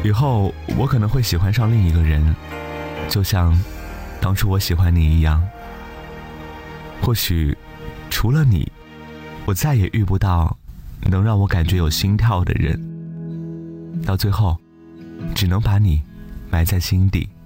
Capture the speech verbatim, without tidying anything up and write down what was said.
以后我可能会喜欢上另一个人，就像当初我喜欢你一样。或许除了你，我再也遇不到能让我感觉有心跳的人，到最后只能把你埋在心底。